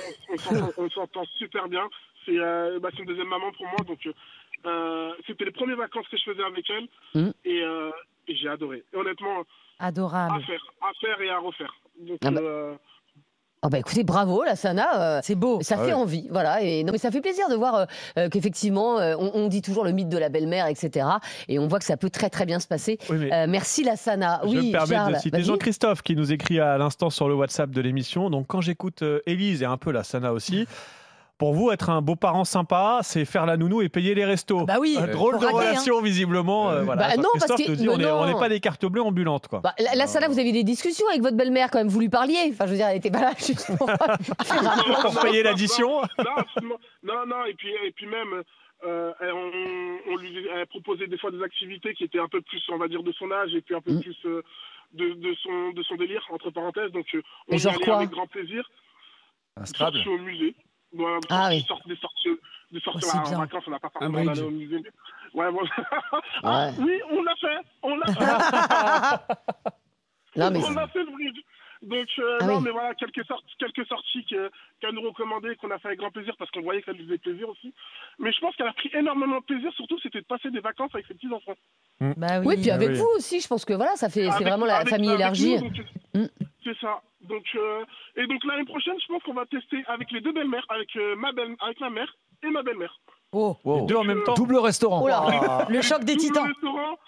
On, on s'entend super bien. C'est euh, bah, une deuxième maman pour moi, donc... Euh, c'était les premières vacances que je faisais avec elle mmh. et, euh, et j'ai adoré. Et honnêtement, adorable. À faire, à faire et à refaire. Donc, ah bah. euh... Oh bah écoutez, bravo la Sana, euh, c'est beau, ça ah fait ouais. envie, voilà. Et non mais ça fait plaisir de voir euh, qu'effectivement euh, on, on dit toujours le mythe de la belle-mère, et cetera. Et on voit que ça peut très très bien se passer. Oui, mais... euh, merci la Sana. Je oui, me permets Charles, de citer Jean-Christophe qui nous écrit à l'instant sur le WhatsApp de l'émission. Donc quand j'écoute euh, Élise et un peu la Sana aussi. Pour vous, être un beau-parent sympa, c'est faire la nounou et payer les restos. Bah oui, euh, drôle de rater, relation, hein. visiblement. Euh, voilà. Bah non, parce que, te dit, on n'est pas des cartes bleues ambulantes. Quoi. Bah, la, la Sana, vous aviez des discussions avec votre belle-mère quand même, vous lui parliez. Enfin, je veux dire, elle n'était pas là juste pour, pour payer l'addition. Non, non, non, et puis, et puis même, euh, on, on lui elle proposait des fois des activités qui étaient un peu plus, on va dire, de son âge et puis un peu mm. plus euh, de, de, son, de son délire, entre parenthèses. Donc, euh, on y allait avec grand plaisir. Un Scrabble. Au musée. Voilà, ah oui. Des sorties, des sorties oh, en vacances, on n'a pas forcément allé au musée. Mais... Ouais, voilà. Ouais. Ah, oui, on l'a fait, on l'a fait. non, mais on a fait le bridge. Donc, euh, ah, non, oui. mais voilà, quelques sorties, quelques sorties que, qu'elle nous recommandait, qu'on a fait avec grand plaisir parce qu'on voyait que ça lui faisait plaisir aussi. Mais je pense qu'elle a pris énormément de plaisir, surtout c'était de passer des vacances avec ses petits-enfants. Mmh. Bah oui. oui, puis avec ah, oui. vous aussi, je pense que voilà, ça fait, avec, c'est vraiment la avec, famille élargie. Nous, donc, mmh. C'est ça. Donc, euh, et donc l'année prochaine, je pense qu'on va tester avec les deux belles-mères, avec, euh, ma, belle, avec ma mère et ma belle-mère. Oh, wow. Les deux en même temps. Double restaurant. Oh là, oh. Le choc des Double titans. Restaurant.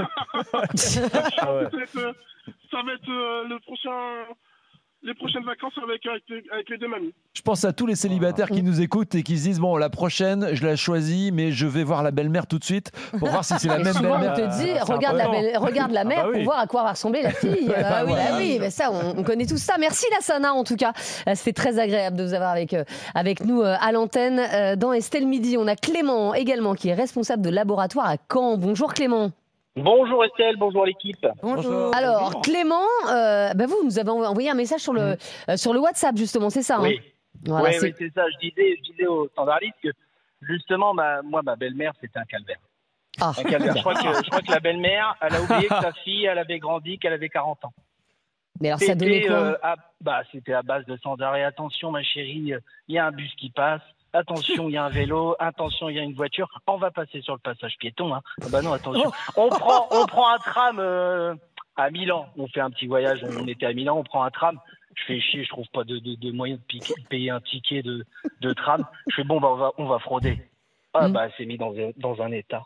ça va être, euh, ça va être euh, le prochain... les prochaines vacances avec, avec, les, avec les deux mamies. Je pense à tous les célibataires qui nous écoutent et qui se disent bon, la prochaine, je la choisis, mais je vais voir la belle-mère tout de suite pour voir si c'est la et même belle-mère. On te dit, ah, regarde, la belle, regarde la mère ah bah oui. pour voir à quoi va ressembler la fille. Ah oui, ah oui bah ça, on, on connaît tout ça. Merci la Sana, en tout cas. C'était très agréable de vous avoir avec, euh, avec nous euh, à l'antenne. Euh, dans Estelle Midi, on a Clément également, qui est responsable de laboratoire à Caen. Bonjour Clément. Bonjour Estelle, bonjour l'équipe. Bonjour. Alors bonjour. Clément, euh, bah vous nous avez envoyé un message sur le, mmh. euh, sur le WhatsApp justement, c'est ça Oui, hein voilà, oui, c'est... oui c'est ça. Je disais, je disais au standardiste que justement, ma, moi, ma belle-mère, c'était un calvaire. Ah. Un calvaire. Je, crois que, je crois que la belle-mère, elle a oublié que sa fille, elle avait grandi, qu'elle avait quarante ans. Mais alors c'était, ça donnait quoi euh, à, bah, c'était à base de sans arrêt. Attention ma chérie, il y a un bus qui passe. Attention, il y a un vélo. Attention, il y a une voiture. On va passer sur le passage piéton. Hein. Ah bah non, attention. On prend, on prend un tram euh, à Milan. On fait un petit voyage. On était à Milan. On prend un tram. Je fais chier. Je trouve pas de, de, de moyen de piquer, payer un ticket de, de tram. Je fais bon, bah on va, on va frauder. Ah bah, elle s'est mise dans, dans un état.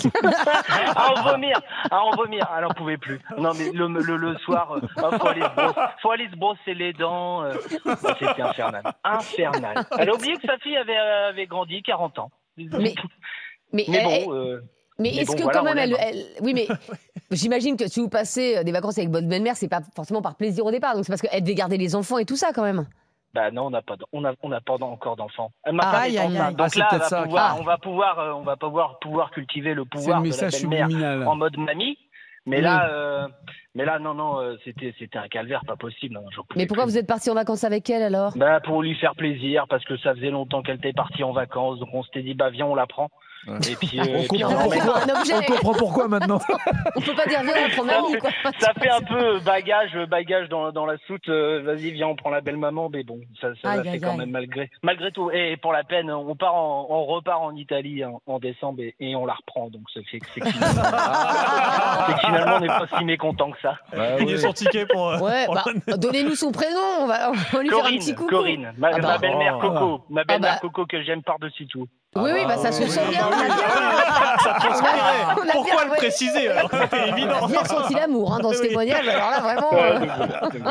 à en vomir, à en vomir, elle n'en pouvait plus. Non mais le, le, le soir, il euh, faut, aller se brosser, faut aller se brosser les dents. Euh, bah, c'était infernal, infernal. Elle a oublié que sa fille avait, avait grandi, quarante ans. Mais, mais, mais elle, bon. Euh, mais, mais est-ce bon, que voilà, quand même, elle, elle, oui mais j'imagine que si vous passez des vacances avec votre belle-mère, c'est pas forcément par plaisir au départ, donc c'est parce qu'elle devait garder les enfants et tout ça quand même. Bah non, on n'a pas, on a, on n'a pas encore d'enfants. Elle m'a ah, pas aïe, donc ah, là, va pouvoir, ah. on va pouvoir, euh, on va pouvoir, pouvoir cultiver le pouvoir le de la belle-mère en mode mamie. Mais oui. là, euh, mais là, non, non, euh, c'était, c'était un calvaire, pas possible. Non, mais pourquoi plus. Vous êtes parti en vacances avec elle alors ? Bah pour lui faire plaisir, parce que ça faisait longtemps qu'elle était partie en vacances, donc on s'était dit bah viens, on la prend. Ouais. Et puis, euh, on, et puis comprend on, pourquoi, on comprend pourquoi maintenant. On peut pas dire viens, on prend mamie quoi. Ça fait un peu bagage, bagage dans, dans la soute. Euh, vas-y, viens, on prend la belle maman, mais bon, ça, ça aïe, l'a fait aïe, quand aïe. même malgré, malgré tout. Et pour la peine, on part, en, on repart en Italie en, en décembre et, et on la reprend. Donc ça fait que c'est que finalement, c'est que finalement on n'est pas si mécontent que ça. Bah, Il est son ticket pour. euh, Ouais, pour bah, le- donnez-nous son prénom, on va, on va lui faire un Corinne, petit coucou. Corinne, ma, Ah bah, ma belle-mère oh. Coco, ma belle-mère bah. Coco que j'aime par-dessus tout. Oui, oui, bah ça se sent bien. on a bien- Ça transpirait. on a bien- Pourquoi le ouais. préciser alors que c'était On évident. a bien senti l'amour hein, dans ce Oui. témoignage. Alors là, vraiment. Ouais, euh, donc voilà, donc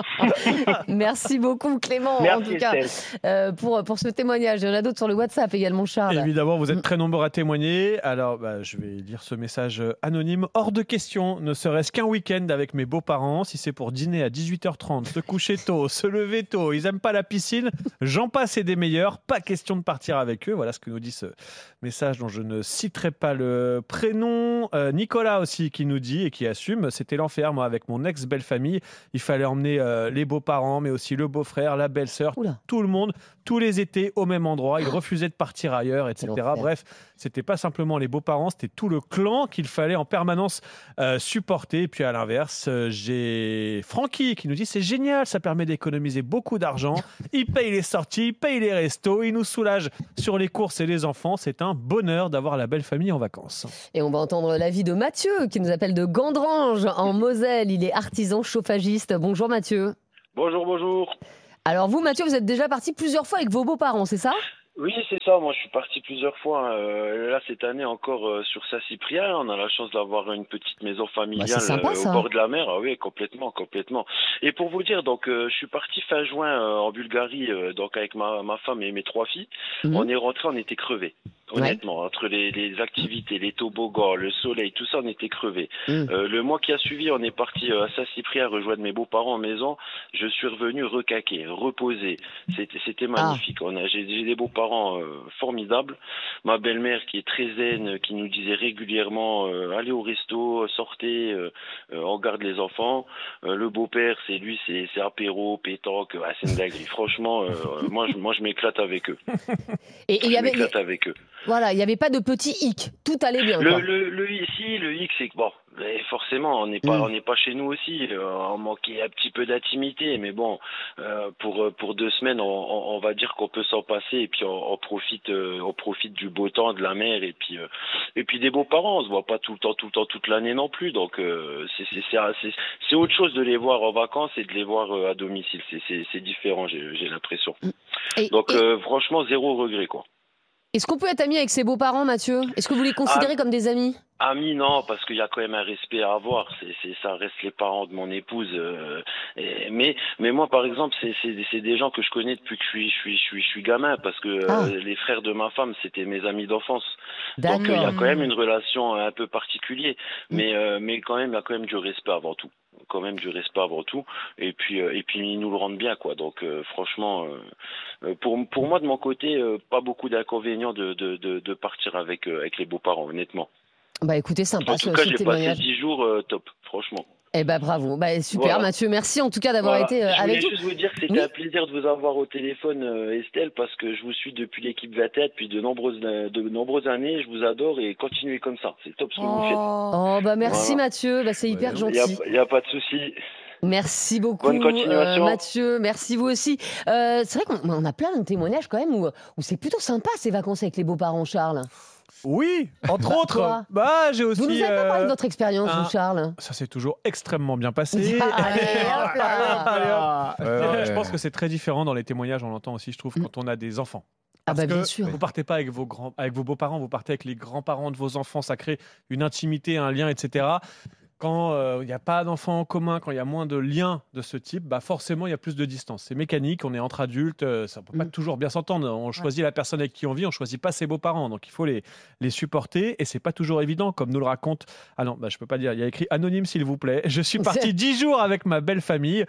voilà. Merci beaucoup, Clément, en Merci, tout cas, Estelle. euh, pour, pour ce témoignage. Il y en a d'autres sur le WhatsApp également, Charles. Évidemment, vous êtes très nombreux à témoigner. Alors, bah, je vais lire ce message anonyme. Hors de question, ne serait-ce qu'un week-end avec mes beaux-parents. Si c'est pour dîner à dix-huit heures trente, se coucher tôt, se lever tôt, ils n'aiment pas la piscine, j'en passe et des meilleurs. Pas question de partir avec eux. Voilà ce que nous dit ce message dont je ne citerai pas le prénom. Euh, Nicolas aussi qui nous dit et qui assume, c'était l'enfer, moi, avec mon ex-belle-famille. Il fallait emmener euh, les beaux-parents, mais aussi le beau-frère, la belle-sœur, tout le monde, tous les étés au même endroit. Ils refusaient de partir ailleurs, et cetera. Bref, c'était pas simplement les beaux-parents, c'était tout le clan qu'il fallait en permanence euh, supporter. Et puis à l'inverse, euh, j'ai Francky qui nous dit c'est génial, ça permet d'économiser beaucoup d'argent. Il paye les sorties, il paye les restos, il nous soulage sur les courses et les enfants. C'est un bonheur d'avoir la belle famille en vacances. Et on va entendre l'avis de Mathieu qui nous appelle de Gandrange en Moselle. Il est artisan chauffagiste. Bonjour Mathieu. Bonjour, bonjour. Alors vous Mathieu, vous êtes déjà parti plusieurs fois avec vos beaux-parents, c'est ça ? Oui, c'est ça. Moi, je suis parti plusieurs fois. Euh, là, cette année, encore euh, sur Saint-Cyprien, on a la chance d'avoir une petite maison familiale Bah, c'est sympa, euh, ça. au bord de la mer. Ah oui, complètement, complètement. Et pour vous dire, donc, euh, je suis parti fin juin euh, en Bulgarie, euh, donc avec ma, ma femme et mes trois filles. Mhm. On est rentré, on était crevés. Honnêtement, entre les, les activités, les toboggans, le soleil, tout ça, on était crevés. Mhm. Euh, le mois qui a suivi, on est parti euh, à Saint-Cyprien rejoindre mes beaux-parents en maison. Je suis revenu recaqué, reposé. C'était, c'était magnifique. On a, j'ai, j'ai des beaux-parents euh, formidables. Ma belle-mère qui est très zen, qui nous disait régulièrement euh, allez au resto, sortez, euh, euh, on garde les enfants. Euh, le beau-père, c'est lui, c'est, c'est apéro, pétanque, ah, c'est une dinguerie. Franchement, euh, moi, je, moi, je m'éclate avec eux. Et il y je avait, m'éclate avec eux. voilà, il n'y avait pas de petit hic. Tout allait bien. Le, quoi. le, le ici, le hic, c'est que bon, mais forcément, on n'est pas, Mm. on n'est pas chez nous aussi. Euh, on manquait un petit peu d'intimité, mais bon, euh, pour pour deux semaines, on, on, on va dire qu'on peut s'en passer et puis on, on profite, euh, on profite du beau temps, de la mer et puis euh, et puis des beaux-parents. On se voit pas tout le temps, tout le temps, toute l'année non plus. Donc euh, c'est c'est c'est c'est c'est autre chose de les voir en vacances et de les voir euh, à domicile. C'est c'est c'est différent. J'ai j'ai l'impression. Et- Donc et- euh, franchement, zéro regret quoi. Est-ce qu'on peut être ami avec ses beaux-parents, Mathieu ? Est-ce que vous les considérez Ah. comme des amis ? Amis, non, parce qu'il y a quand même un respect à avoir. C'est, c'est, ça reste les parents de mon épouse. Euh, et- mais, mais moi, par exemple, c'est, c'est, c'est des gens que je connais depuis que je suis, je suis, je suis, je suis gamin, parce que Ah. euh, les frères de ma femme, c'était mes amis d'enfance. D'accord. Donc, euh, il y a quand même une relation un peu particulière. Mais, euh, mais quand même, il y a quand même du respect avant tout. Quand même du respect avant tout. Et puis, euh, et puis ils nous le rendent bien, quoi. Donc, euh, franchement, euh, euh, pour, pour moi, de mon côté, euh, pas beaucoup d'inconvénients de, de, de, de partir avec, euh, avec les beaux-parents, honnêtement. Bah écoutez, sympa En tout ce, cas, ce j'ai passé témoignage. dix jours euh, top, franchement. Eh ben bravo, bah, super Voilà. Mathieu, merci en tout cas d'avoir Voilà. été euh, Je avec voulais nous. juste vous dire que c'était Oui. un plaisir de vous avoir au téléphone, euh, Estelle, parce que je vous suis depuis l'équipe vingt et un depuis de nombreuses, de nombreuses années. Je vous adore et continuez comme ça. C'est top ce que vous faites. Oh bah merci Voilà. Mathieu, bah, c'est hyper Il gentil. n'y a, a pas de souci. Merci beaucoup, Bonne continuation. euh, Mathieu. Merci vous aussi. Euh, c'est vrai qu'on on a plein de témoignages quand même où, où c'est plutôt sympa ces vacances avec les beaux-parents, Charles. Oui, entre Bah, autres. toi Bah, j'ai aussi. Vous nous avez pas parlé de euh, votre expérience, un- vous, Charles. Ça s'est toujours extrêmement bien passé. Allez, hop là. Allez, hop. Ouais, Non, ouais. Je pense que c'est très différent dans les témoignages, on l'entend aussi, je trouve, quand on a des enfants. Ah Parce bah, bien que sûr. vous partez pas avec vos grands, avec vos beaux-parents, vous partez avec les grands-parents de vos enfants, ça crée une intimité, un lien, et cetera. Quand euh, il n'y a pas d'enfants en commun, quand il y a moins de liens de ce type, bah forcément il y a plus de distance. C'est mécanique, on est entre adultes, euh, ça peut pas Mm. toujours bien s'entendre. On choisit la personne avec qui on vit, on choisit pas ses beaux-parents, donc il faut les, les supporter et c'est pas toujours évident, comme nous le raconte. Ah non, bah, je peux pas dire. Il y a écrit anonyme s'il vous plaît. Je suis parti dix jours avec ma belle famille.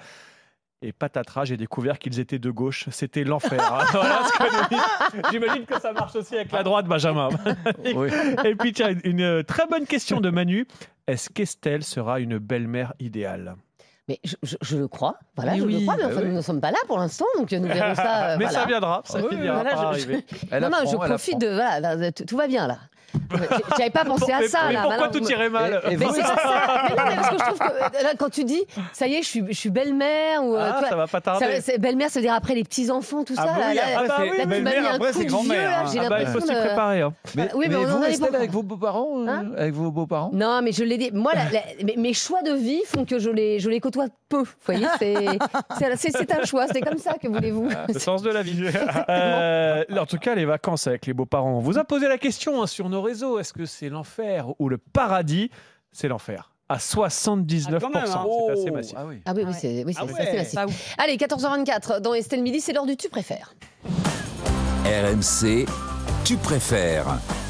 Et patatras, j'ai découvert qu'ils étaient de gauche. C'était l'enfer. hein. Voilà ce que nous dit. J'imagine que ça marche aussi avec la droite, Benjamin. Oui. Et puis, tiens, une euh, très bonne question de Manu. Est-ce qu'Estelle sera une belle-mère idéale ? Mais je, je- je le crois, voilà, Mais je oui, le crois, mais bah enfin, oui. nous ne sommes pas là pour l'instant, donc nous verrons ça. euh, Mais voilà. ça viendra, ça Oui, finira Voilà, par je- arriver. Elle non, non, apprend, je elle profite apprend. de. Voilà, tout tout va bien là. J'avais pas pensé à Mais- ça. mais là. pourquoi Maintenant, tout irait mal Et- et Mais vous- c'est pas ça. Mais non, mais parce que je trouve que là, quand tu dis, ça y est, je suis, je suis belle-mère ou euh, Ah, tu vois, ça va pas tarder. ça- c'est- belle-mère, ça veut dire après les petits enfants, tout Ah ça. bah là, oui, là, après, là, c'est- là, tu m'as mis belle-mère, un après, coup c'est de grand-mère, vieux, là, hein. j'ai Ah bah, il faut l'impression s'y de- préparer. hein. Mais, Oui, mais mais on en vous avait restez beaucoup. là avec vos beaux-parents euh, Hein Avec vos beaux-parents Non, mais je l'ai dit. Moi, la- la- mes, mes choix de vie font que je les, je les côtoie peu. Vous voyez, c'est, c'est, c'est- c'est un choix. C'est comme ça, que voulez-vous. Le sens de la vie. Euh, en tout cas, les vacances avec les beaux-parents. On vous a posé la question hein, sur nos réseaux. Est-ce que c'est l'enfer ou le paradis? C'est l'enfer. À soixante-dix-neuf pour cent. Ah, quand même, hein. C'est assez massif. Ah oui. Ah oui, oui, c'est, oui, c'est, Ah c'est ouais. assez massif. Pas ouf. Allez, quatorze heures vingt-quatre, dans Estelle Midi, c'est l'heure du Tu préfères. R M C, tu préfères.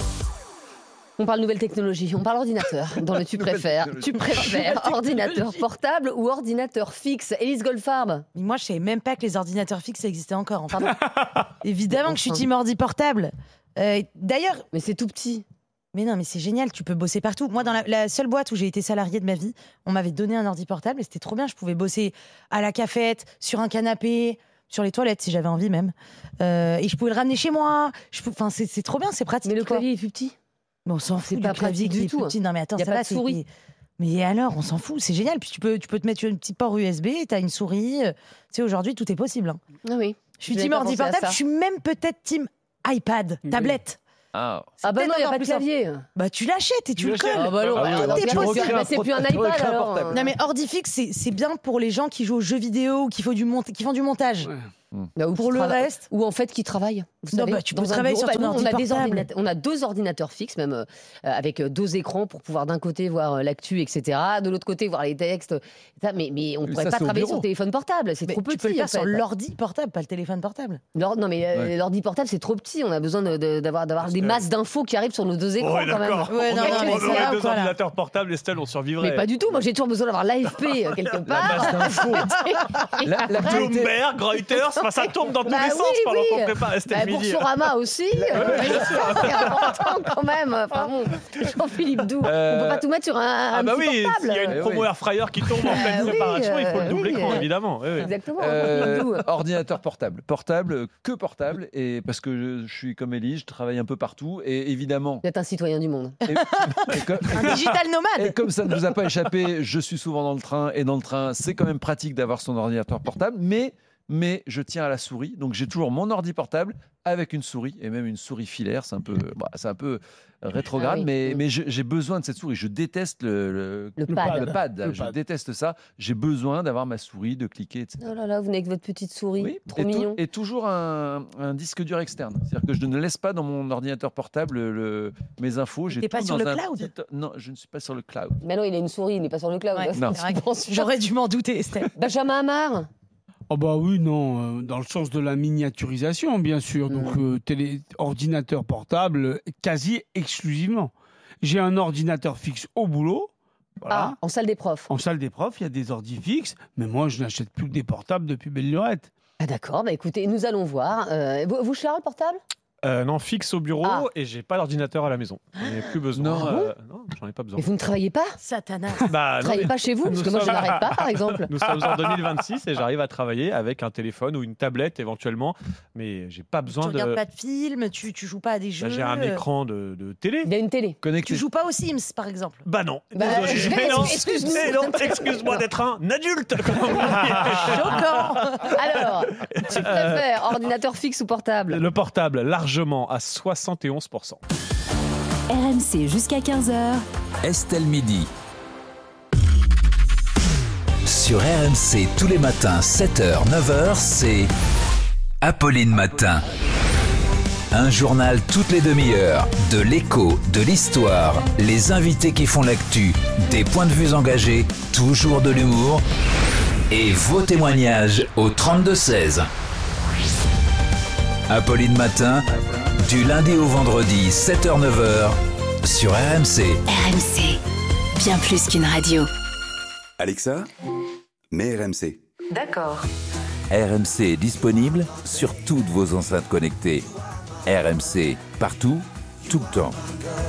On parle nouvelle technologie, on parle ordinateur dans le Tu préfères. Tu préfères ordinateur portable ou ordinateur fixe? Élise Goldfarb. Mais moi, je savais même pas que les ordinateurs fixes existaient encore. Enfin, bon. Évidemment que je suis team ordi portable. Euh, D'ailleurs, Mais c'est tout petit. mais non, mais c'est génial, tu peux bosser partout. Moi, dans la, la seule boîte où j'ai été salariée de ma vie, on m'avait donné un ordi portable et c'était trop bien. Je pouvais bosser à la cafette, sur un canapé, sur les toilettes si j'avais envie même. Euh, et je pouvais le ramener chez moi. Je pou- Enfin, c'est c'est trop bien, c'est pratique. Mais le quoi. clavier est plus petit. Mais on s'en fout C'est du pas clavier pratique qui du est tout, plus hein. petit. Non, mais attends, Y a ça pas va, de c'est- souris. Mais alors, on s'en fout, c'est génial. Puis tu peux, tu peux te mettre un petit port U S B, t'as une souris. Tu sais, aujourd'hui, tout est possible. hein. Ah oui. Je suis J'avais team pas ordi pensé à portable, ça. je suis même peut-être team iPad, tablette. Ah. Ah bah non, il n'y a encore pas de plus simple. clavier. Bah tu l'achètes et tu, Tu le l'achètes. colles. Ah bah non, Ah oui, alors, alors dans ce tu cas, recrées c'est- un bah, c'est plus un tu iPad recrées un alors. portable. Non mais ordi fixe, c'est c'est bien pour les gens qui jouent aux jeux vidéo ou qui font du, mont- qui font du montage. Ouais. Bah, ou Pour qui le travaillent- reste, Ou en fait qui travaillent. Vous Non, savez, bah, tu peux dans un travailler bureau, sur bah, ton nous, on, a ordi des portable. ordinateurs- on a deux ordinateurs fixes, même euh, avec euh, deux écrans pour pouvoir d'un côté voir euh, l'actu, et cetera. De l'autre côté voir les textes. Ça, mais, mais on ne Mais pourrait ça, pas c'est au travailler bureau. sur téléphone portable. C'est mais trop tu petit. peux le faire en sur fait. l'ordi portable, pas le téléphone portable. L'or- Non mais euh, Ouais. l'ordi portable c'est trop petit. On a besoin de- de- d'avoir d'avoir des masses d'infos qui arrivent sur nos deux écrans Ouais, quand même. d'accord. Ouais, non, on non, mais aurait c'est là deux ou quoi, là ordinateurs portables, Estelle, on survivrait. Mais pas du tout. Moi j'ai toujours besoin d'avoir l'A F P euh, quelque part. masse d'infos. Et La- la après- qualité- Bloomberg, Reuters, enfin, ça tourne dans tous Bah les sens oui, pendant oui. qu'on prépare Estelle Bah, Midi. Boursorama aussi, euh, c'est important quand même. Enfin bon, Jean-Philippe Doux, Euh, on peut pas tout mettre sur un, un Ah bah petit oui, portable. s'il y a une Eh promo oui. Air Fryer qui tombe en pleine oui, préparation, il faut le euh, double oui, écran, euh, évidemment. Oui, oui. Exactement. Euh, Jean-Philippe Doux. ordinateur portable. Portable, euh, que portable. Et parce que je, je suis comme Élise, je travaille un peu partout. Et évidemment. Vous êtes un citoyen du monde. Et, et comme, Un digital nomade. et comme ça ne vous a pas échappé, je suis souvent dans le train. Et dans le train, c'est quand même pratique d'avoir son ordinateur portable. Mais, mais je tiens à la souris. Donc j'ai toujours mon ordi portable avec une souris. Et même une souris filaire. C'est un peu, bah, c'est un peu rétrograde. Ah oui. Mais, Mm. mais je- j'ai besoin de cette souris. Je déteste le, le, Le pad. le pad. Le Je pad. déteste ça. J'ai besoin d'avoir ma souris, de cliquer, et cetera. Oh là là, vous venez avec votre petite souris, Oui, trop et, tou- mignon. et toujours un, un disque dur externe. C'est-à-dire que je ne laisse pas dans mon ordinateur portable le- mes infos. J'ai t'es pas tout sur dans le un cloud petit- Non, je ne suis pas sur le cloud. Mais non, il a une souris, il n'est pas sur le cloud. Ouais, Non. c'est vrai que Bon, super. J'aurais dû m'en douter, Estelle. Benjamin Hamar. Oh bah oui, non, euh, dans le sens de la miniaturisation, bien sûr. Donc, euh, télé, ordinateur portable, euh, quasi exclusivement. J'ai un ordinateur fixe au boulot. Voilà. Ah, en salle des profs. En salle des profs, il y a des ordis fixes, mais moi, je n'achète plus que des portables depuis belle lurette. Ah d'accord, bah écoutez, nous allons voir. Euh, vous, vous, Charles, portable? Euh, non, fixe au bureau Ah. et j'ai pas d'ordinateur à la maison. J'en ai plus besoin. Non. Ah bon euh, non, j'en ai pas besoin. Mais vous ne travaillez pas? Satanas. Bah, Vous non, ne travaillez mais- pas chez vous? Parce Nous que moi, je sommes- n'arrête pas, par exemple. Nous sommes en deux mille vingt-six et j'arrive à travailler avec un téléphone ou une tablette éventuellement, mais j'ai pas Tu besoin de. regardes pas de films, tu, tu joues pas à des jeux. Bah, j'ai un écran de, de télé. Il y a une télé. Connecté. Tu joues pas aux Sims, par exemple. Bah non. Bah, Désolé. je- Mais non. excuse-nous. Mais non, excuse-moi d'être un adulte. comme on dit. Choquant. Alors, tu préfères ordinateur fixe ou portable? Le portable, largement, à soixante et onze pour cent. R M C jusqu'à quinze heures. Estelle Midi. Sur R M C tous les matins, sept heures, neuf heures, c'est Apolline Matin. Un journal toutes les demi-heures, de l'écho, de l'histoire, les invités qui font l'actu, des points de vue engagés, toujours de l'humour et vos témoignages au trente-deux seize. Apolline Matin, du lundi au vendredi, sept heures, neuf heures, sur R M C. R M C, bien plus qu'une radio. Alexa, mets R M C. D'accord. R M C est disponible sur toutes vos enceintes connectées. R M C, partout, tout le temps.